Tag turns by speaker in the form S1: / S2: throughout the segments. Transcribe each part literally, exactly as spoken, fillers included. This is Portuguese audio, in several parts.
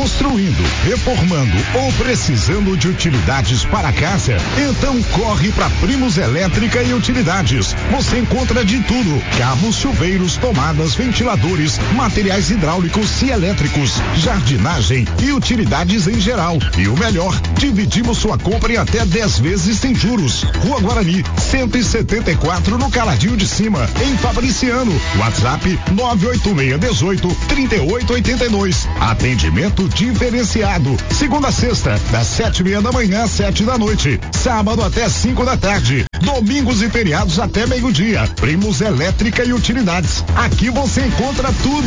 S1: construindo, reformando ou precisando de utilidades para casa? Então corre para Primos Elétrica e Utilidades. Você encontra de tudo: cabos, chuveiros, tomadas, ventiladores, materiais hidráulicos e elétricos, jardinagem e utilidades em geral. E o melhor, dividimos sua compra em até dez vezes sem juros. Rua Guarani, cento e setenta e quatro, no Caladinho de Cima, em Fabriciano. WhatsApp nove oito seis um oito, três oito oito dois. Atendimento diferenciado. Segunda a sexta, das sete e meia da manhã às sete da noite. Sábado até cinco da tarde. Domingos e feriados até meio-dia. Primos Elétrica e Utilidades. Aqui você encontra tudo.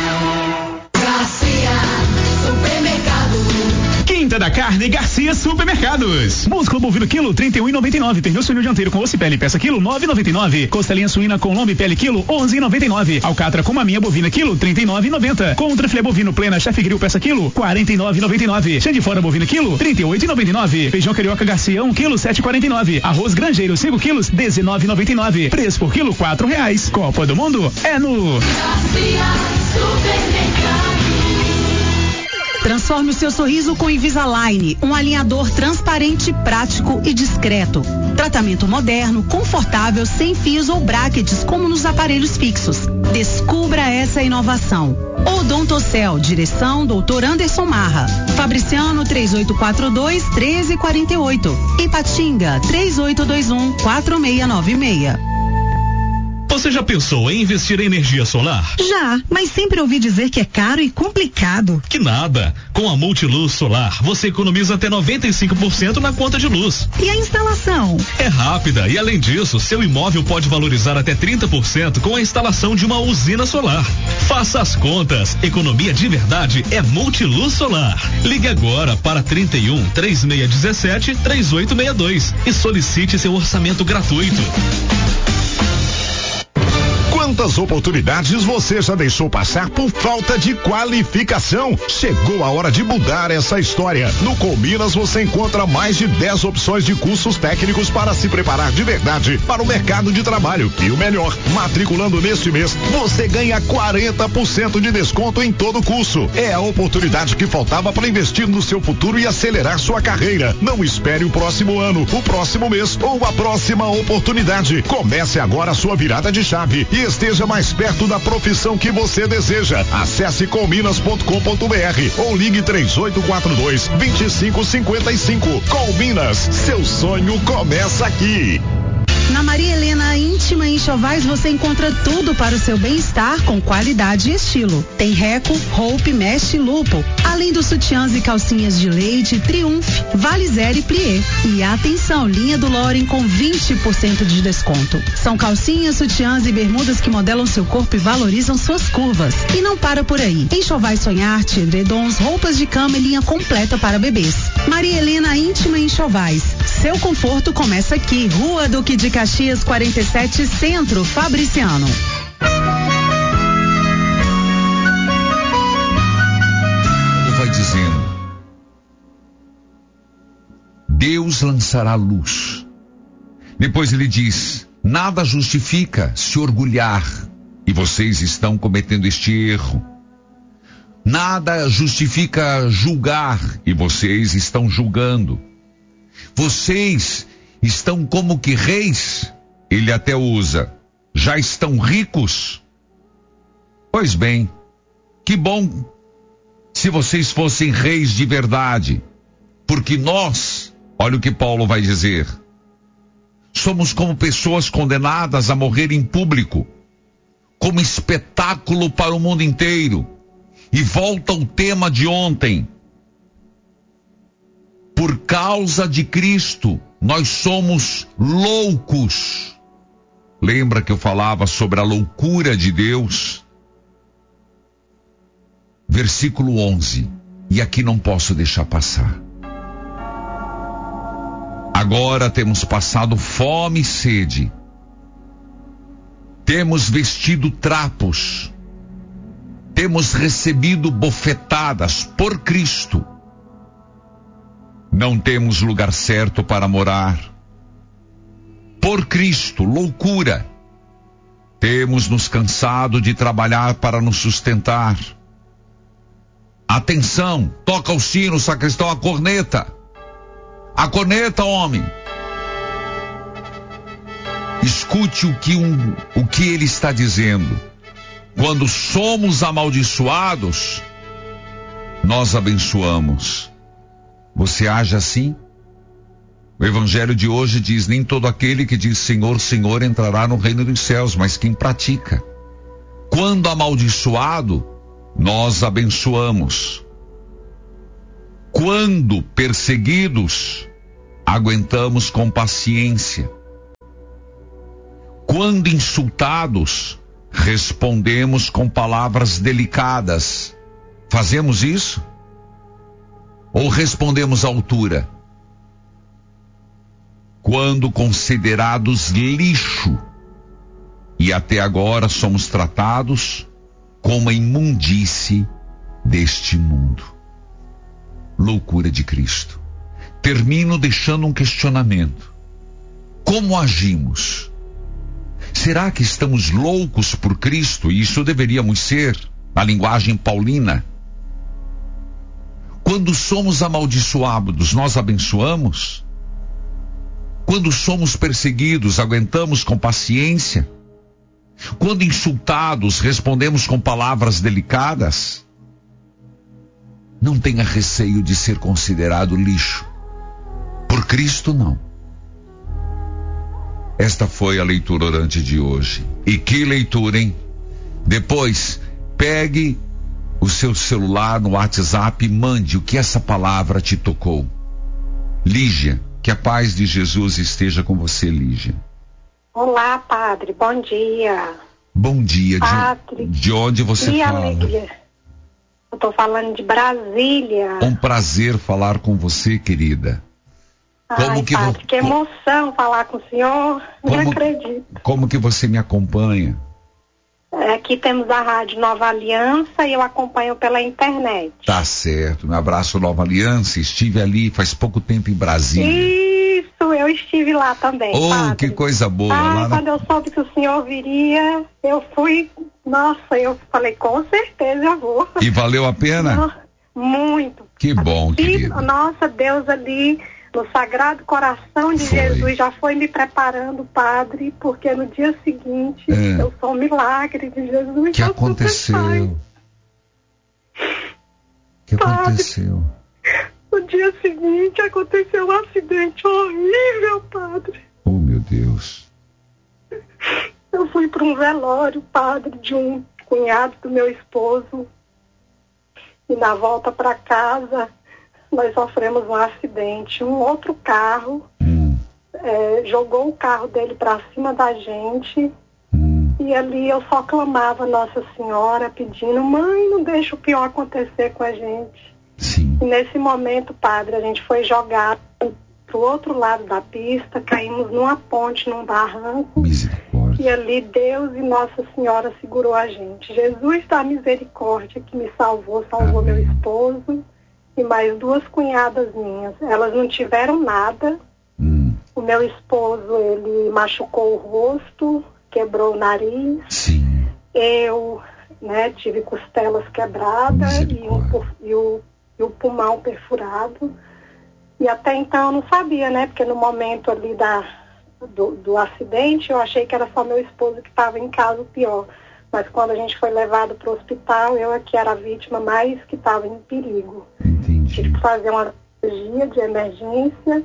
S2: Garcia Supermercado.
S3: Quinta da Carne Garcia Supermercados. Músculo bovino quilo trinta e um e noventa e nove. Pernil suíno dianteiro com osso e pele peça quilo nove e noventa e nove. Costelinha suína com lombo e pele quilo onze e noventa e nove. Alcatra com maminha bovina quilo trinta e nove e noventa. Contra filé bovino plena chefe grill peça quilo quarenta e nove e noventa e nove. Chã de fora bovina quilo trinta e oito e noventa e nove. Feijão carioca Garcia um quilo sete e quarenta e nove. Arroz grangeiro cinco quilos dezenove e noventa e nove. Preço por quilo quatro reais. Copa do Mundo é no
S2: Garcia Supermercado.
S4: Transforme o seu sorriso com Invisalign, um alinhador transparente, prático e discreto. Tratamento moderno, confortável, sem fios ou brackets, como nos aparelhos fixos. Descubra essa inovação. Odontocel, direção doutor Anderson Marra. Fabriciano três oito quatro dois, um três quatro oito. Ipatinga três oito dois um, quatro seis nove seis.
S5: Você já pensou em investir em energia solar?
S6: Já, mas sempre ouvi dizer que é caro e complicado.
S5: Que nada. Com a Multiluz Solar, você economiza até noventa e cinco por cento na conta de luz.
S6: E a instalação?
S5: É rápida e, além disso, seu imóvel pode valorizar até trinta por cento com a instalação de uma usina solar. Faça as contas. Economia de verdade é Multiluz Solar. Ligue agora para trinta e um, três seis um sete, três oito seis dois e solicite seu orçamento gratuito.
S1: Quantas oportunidades você já deixou passar por falta de qualificação? Chegou a hora de mudar essa história. No Colminas você encontra mais de dez opções de cursos técnicos para se preparar de verdade para o mercado de trabalho. E o melhor, matriculando neste mês, você ganha quarenta por cento de desconto em todo o curso. É a oportunidade que faltava para investir no seu futuro e acelerar sua carreira. Não espere o próximo ano, o próximo mês ou a próxima oportunidade. Comece agora a sua virada de chave e esteja mais perto da profissão que você deseja. Acesse colminas ponto com ponto br ou ligue três oito quatro dois, dois cinco cinco cinco. Colminas, seu sonho começa aqui.
S4: Na Maria Helena Íntima Enxovais você encontra tudo para o seu bem-estar com qualidade e estilo. Tem Reco, Hope, Mesh e Lupo, além dos sutiãs e calcinhas de leite, Triumph, Valizer e Plié. E atenção, linha do Loren com vinte por cento de desconto. São calcinhas, sutiãs e bermudas que modelam seu corpo e valorizam suas curvas. E não para por aí. Enxovais Sonharte, edredons, roupas de cama e linha completa para bebês. Maria Helena Íntima Enxovais. Seu conforto começa aqui. Rua Duque de Caxias quarenta e sete, Centro, Fabriciano.
S7: Vai dizendo: Deus lançará luz. Depois ele diz: nada justifica se orgulhar, e vocês estão cometendo este erro. Nada justifica julgar, e vocês estão julgando. Vocês estão como que reis, ele até usa, já estão ricos? Pois bem, que bom se vocês fossem reis de verdade, porque nós, olha o que Paulo vai dizer, somos como pessoas condenadas a morrer em público, como espetáculo para o mundo inteiro. E volta o tema de ontem. Por causa de Cristo, nós somos loucos. Lembra que eu falava sobre a loucura de Deus? Versículo onze. E aqui não posso deixar passar. Agora temos passado fome e sede. Temos vestido trapos. Temos recebido bofetadas por Cristo. Não temos lugar certo para morar. Por Cristo, loucura. Temos nos cansado de trabalhar para nos sustentar. Atenção, toca o sino, sacristão, a corneta. A corneta, homem. Escute o que, um, o que ele está dizendo. Quando somos amaldiçoados, nós abençoamos. Você age assim? O evangelho de hoje diz: nem todo aquele que diz Senhor, Senhor entrará no reino dos céus, mas quem pratica. Quando amaldiçoado, nós abençoamos. Quando perseguidos, aguentamos com paciência. Quando insultados, respondemos com palavras delicadas. Fazemos isso? Ou respondemos à altura? Quando considerados lixo, e até agora somos tratados como a imundície deste mundo. Loucura de Cristo. Termino deixando um questionamento. Como agimos? Será que estamos loucos por Cristo? E isso deveríamos ser, na linguagem paulina. Quando somos amaldiçoados, nós abençoamos? Quando somos perseguidos, aguentamos com paciência? Quando insultados, respondemos com palavras delicadas? Não tenha receio de ser considerado lixo. Por Cristo, não. Esta foi a leitura orante de hoje. E que leitura, hein? Depois, pegue o seu celular no WhatsApp e mande o que essa palavra te tocou. Lígia, que a paz de Jesus esteja com você, Lígia.
S8: Olá, padre, bom dia.
S7: Bom dia,
S8: padre,
S7: de, de onde você
S8: que
S7: fala?
S8: Alegria. Eu estou falando de Brasília.
S7: Um prazer falar com você, querida.
S8: Ai,
S7: Como que
S8: padre,
S7: vo...
S8: que emoção falar com o senhor,
S7: como,
S8: não acredito.
S7: Como que você me acompanha?
S8: Aqui temos a Rádio Nova Aliança e eu acompanho pela internet.
S7: Tá certo, um abraço Nova Aliança, estive ali faz pouco tempo em Brasília.
S8: Isso, eu estive lá também,
S7: Oh,
S8: padre.
S7: que coisa boa.
S8: Ai,
S7: lá
S8: quando
S7: na...
S8: eu soube que o senhor viria, eu fui, nossa, eu falei, com certeza eu vou.
S7: E valeu a pena?
S8: Nossa, muito.
S7: Que bom,
S8: E,
S7: querido.
S8: nossa, Deus ali, no Sagrado Coração de
S7: Foi.
S8: Jesus, já foi me preparando, padre, porque no dia seguinte,
S7: É.
S8: eu sou um milagre de Jesus.
S7: O que
S8: eu
S7: aconteceu? O que
S8: Padre.
S7: aconteceu?
S8: No dia seguinte, aconteceu um acidente horrível, padre.
S7: Oh, meu Deus.
S8: Eu fui para um velório, padre, de um cunhado do meu esposo. E na volta para casa, nós sofremos um acidente. Um outro carro
S7: Hum,
S8: é, jogou o carro dele para cima da gente.
S7: hum,
S8: E ali eu só clamava Nossa Senhora, pedindo, mãe, não deixa o pior acontecer com a gente.
S7: sim.
S8: E nesse momento, padre, a gente foi jogado para o outro lado da pista, caímos numa ponte, num barranco.
S7: Misericórdia.
S8: E ali Deus e Nossa Senhora segurou a gente. Jesus da misericórdia que me salvou, salvou
S7: Amém.
S8: meu esposo e mais duas cunhadas minhas. Elas não tiveram nada.
S7: Hum,
S8: O meu esposo, ele machucou o rosto, quebrou o nariz.
S7: sim.
S8: Eu, né, tive costelas quebradas e, um,
S7: Misericórdia.
S8: e, o, e o pulmão perfurado. E até então eu não sabia, né? Porque no momento ali da, do, do acidente, eu achei que era só meu esposo que estava em casa, o pior. Mas quando a gente foi levado para o hospital, eu aqui era a vítima mais que estava em perigo.
S7: Entendi.
S8: Tive que fazer uma cirurgia de emergência,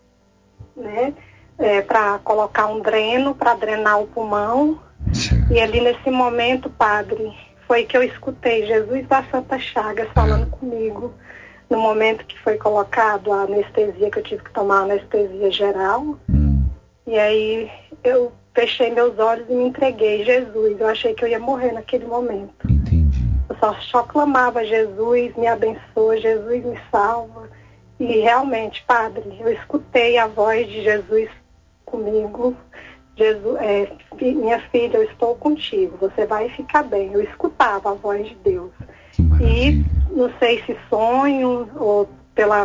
S8: né? É, para colocar um dreno, para drenar o pulmão.
S7: Certo.
S8: E ali nesse momento, padre, foi que eu escutei Jesus da Santa Chagas falando comigo. No momento que foi colocado a anestesia, que eu tive que tomar anestesia geral.
S7: Hum,
S8: E aí eu fechei meus olhos e me entreguei. Jesus, eu achei que eu ia morrer naquele momento.
S7: entendi.
S8: Eu só, só clamava, Jesus me abençoa, Jesus me salva. E realmente, padre, eu escutei a voz de Jesus comigo. Jesus, é, fi- minha filha, eu estou contigo, você vai ficar bem. Eu escutava a voz de Deus.
S7: Que
S8: E
S7: maravilha.
S8: não sei se sonho ou pela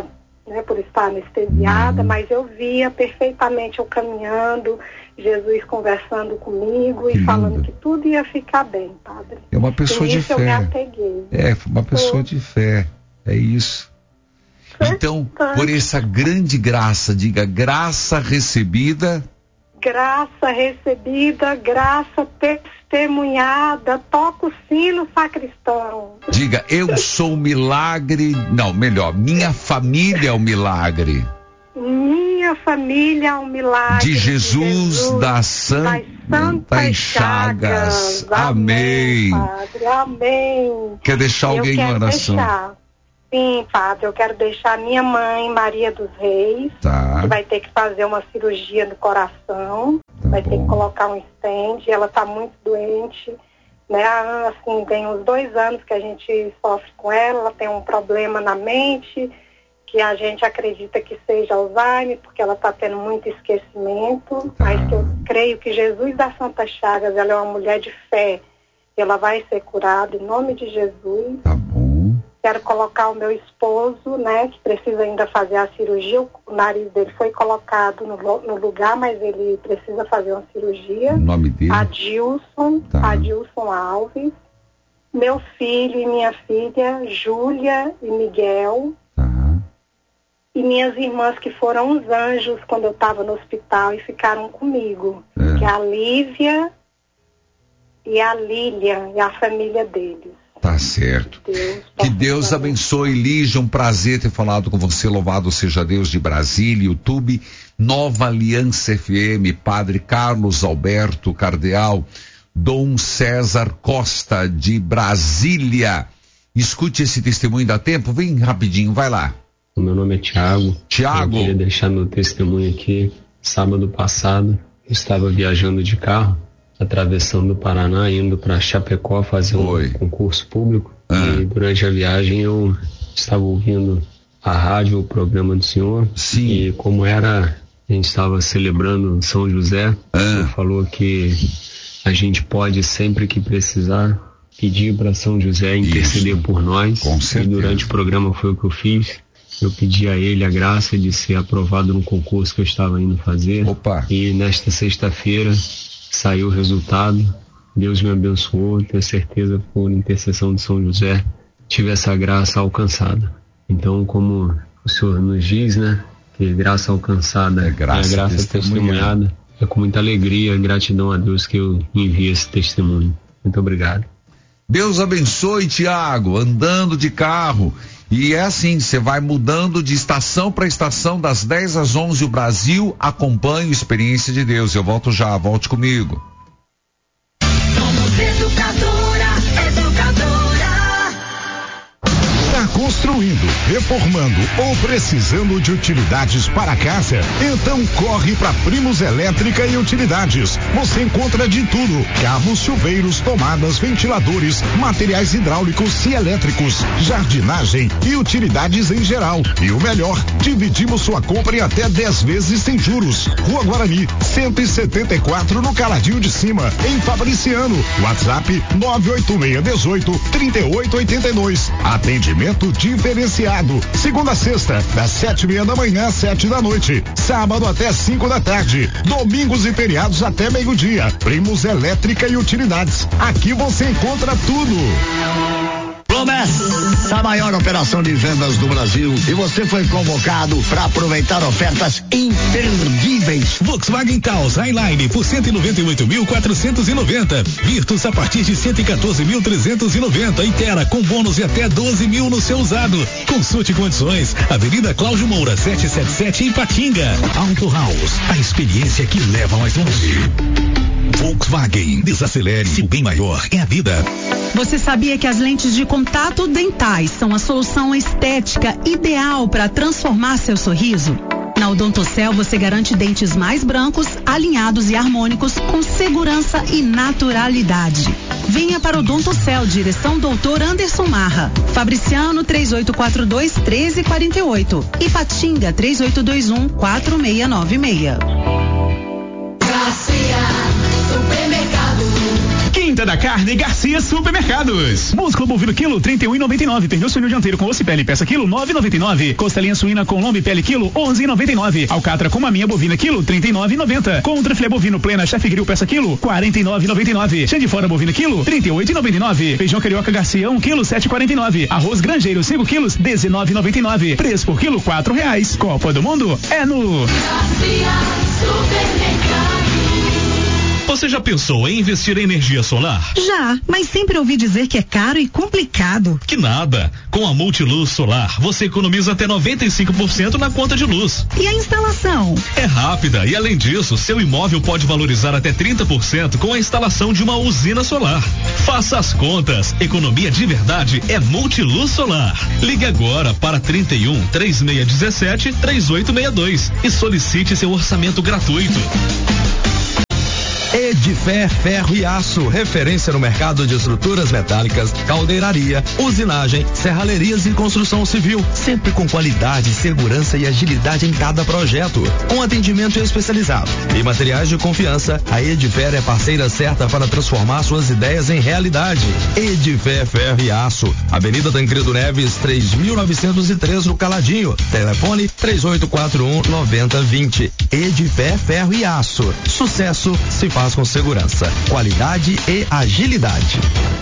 S8: né, por estar anestesiada, mas eu via perfeitamente eu caminhando, Jesus conversando comigo
S7: Que
S8: e falando
S7: lindo.
S8: que tudo ia ficar bem, padre.
S7: É uma pessoa
S8: e
S7: de
S8: nisso eu me
S7: fé.
S8: apeguei.
S7: É, uma pessoa
S8: Foi.
S7: de fé. É isso. Então, por essa grande graça, diga graça recebida.
S8: Graça recebida, graça testemunhada, toca o sino, sacristão.
S7: Diga, eu sou um milagre. Não, melhor, minha família é um milagre.
S8: Minha família é um milagre.
S7: De Jesus, das santas
S8: santas
S7: chagas.
S8: chagas.
S7: Amém.
S8: Padre, amém.
S7: Quer deixar alguém
S8: eu
S7: em
S8: quero
S7: oração?
S8: Deixar. Sim, padre, eu quero deixar minha mãe, Maria dos Reis,
S7: Tá.
S8: que vai ter que fazer uma cirurgia no coração,
S7: Tá
S8: vai
S7: bom.
S8: ter que colocar um stent, ela está muito doente, né? Assim, tem uns dois anos que a gente sofre com ela, ela tem um problema na mente, que a gente acredita que seja Alzheimer, porque ela está tendo muito esquecimento,
S7: Tá.
S8: mas que eu creio que Jesus das Santas Chagas, ela é uma mulher de fé, ela vai ser curada em nome de Jesus.
S7: Tá bom.
S8: Quero colocar o meu esposo, né, que precisa ainda fazer a cirurgia, o nariz dele foi colocado no, no lugar, mas ele precisa fazer uma cirurgia.
S7: O nome dele?
S8: Adilson,
S7: Tá.
S8: Adilson Alves. Meu filho e minha filha, Júlia e Miguel.
S7: Tá.
S8: E minhas irmãs que foram uns anjos quando eu estava no hospital e ficaram comigo.
S7: É.
S8: Que é a Lívia e a Lília e a família deles.
S7: Tá certo.
S8: Deus,
S7: Que Deus abençoe, Lígia, um prazer ter falado com você, louvado seja Deus de Brasília, YouTube, Nova Aliança F M, Padre Carlos Alberto Cardeal, Dom César Costa de Brasília. Escute esse testemunho, dá tempo? Vem rapidinho, vai lá.
S9: O meu nome é Tiago.
S7: Tiago.
S9: Eu queria deixar meu testemunho aqui. Sábado passado, eu estava viajando de carro, atravessando o Paraná, indo para Chapecó fazer um
S7: Oi.
S9: concurso público.
S7: Ah.
S9: E durante a viagem eu estava ouvindo a rádio, o programa do senhor.
S7: Sim.
S9: E como era, a gente estava celebrando São José,
S7: Ah.
S9: o senhor falou que a gente pode, sempre que precisar, pedir para São José interceder
S7: Isso.
S9: por nós.
S7: Com certeza.
S9: E durante o programa foi o que eu fiz. Eu pedi a ele a graça de ser aprovado no concurso que eu estava indo fazer.
S7: Opa.
S9: E nesta sexta-feira saiu o resultado. Deus me abençoou, tenho certeza, por intercessão de São José, tive essa graça alcançada. Então, como o senhor nos diz, né, que graça alcançada
S7: É graça
S9: é a graça
S7: testemunhada.
S9: testemunhada, é com muita alegria e gratidão a Deus que eu envio esse testemunho. Muito obrigado.
S7: Deus abençoe, Tiago, andando de carro. E é assim, você vai mudando de estação para estação, das dez às onze, o Brasil acompanha a experiência de Deus. Eu volto já, volte comigo.
S2: Somos educadora, educadora.
S1: Está construindo, reformando ou precisando de utilidades para casa? Então corre para Primos Elétrica e Utilidades. Você encontra de tudo: cabos, chuveiros, tomadas, ventiladores, materiais hidráulicos e elétricos, jardinagem e utilidades em geral. E o melhor, dividimos sua compra em até dez vezes sem juros. Rua Guarani, cento e setenta e quatro, no Caladinho de Cima, em Fabriciano. WhatsApp nove oito seis um oito, três oito oito dois. Atendimento diferenciado. Segunda a sexta, das sete e meia da manhã às sete da noite. Sábado até cinco da tarde. Domingos e feriados até meio-dia. Primos Elétrica e Utilidades. Aqui você encontra tudo.
S10: Começa a maior operação de vendas do Brasil e você foi convocado para aproveitar ofertas imperdíveis.
S3: Volkswagen Taos Highline por cento e noventa e oito mil quatrocentos e noventa. Virtus a partir de cento e quatorze mil trezentos e noventa. E Terra com bônus de até doze mil no seu usado. Consulte condições. Avenida Cláudio Moura setecentos e setenta e sete em Patinga. Auto House, a experiência que leva mais longe. Volkswagen, desacelere-se, bem maior é a vida.
S4: Você sabia que as lentes de contato dentais são a solução estética ideal para transformar seu sorriso? Na Odontocel você garante dentes mais brancos, alinhados e harmônicos, com segurança e naturalidade. Venha para o Odontocel, direção doutor Anderson Marra. Fabriciano três oito quatro dois, um três quatro oito. E Patinga três oito dois um, quatro seis nove seis.
S2: Garcia, supermercado.
S3: Quinta Quinta da Carne Garcia Supermercados. Músculo bovino quilo trinta e um e noventa e nove. Pernil suíno dianteiro com osso e pele peça quilo nove e noventa e nove. Costelinha suína com lombo e pele quilo onze e noventa e nove. Alcatra com maminha bovina quilo trinta e nove e noventa. Contra filé bovino plena Chef Grill peça quilo quarenta e nove e noventa e nove. Chã de fora bovina quilo trinta e oito e noventa e nove. Feijão carioca Garcia um quilo sete e quarenta e nove. Arroz grangeiro cinco quilos dezenove e noventa e nove. Preço por quilo quatro reais. Copa do Mundo é no
S2: Garcia Supermercado.
S5: Você já pensou em investir em energia solar?
S6: Já, mas sempre ouvi dizer que é caro e complicado.
S5: Que nada. Com a Multiluz Solar, você economiza até noventa e cinco por cento na conta de luz.
S6: E a instalação?
S5: É rápida e, além disso, seu imóvel pode valorizar até trinta por cento com a instalação de uma usina solar. Faça as contas. Economia de verdade é Multiluz Solar. Ligue agora para trinta e um, três seis um sete, três oito seis dois e solicite seu orçamento gratuito.
S11: Edifé Ferro e Aço, referência no mercado de estruturas metálicas, caldeiraria, usinagem, serralherias e construção civil, sempre com qualidade, segurança e agilidade em cada projeto, com atendimento especializado e materiais de confiança. A Edifé é parceira certa para transformar suas ideias em realidade. Edifé Ferro e Aço, Avenida Tancredo Neves, três mil novecentos e três no Caladinho, telefone três oito quatro um, nove zero dois zero. Edifé Ferro e Aço, sucesso se faz com segurança, qualidade e agilidade.